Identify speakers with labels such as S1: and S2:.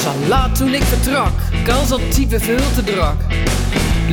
S1: al laat toen ik vertrok, kans al type veel te druk.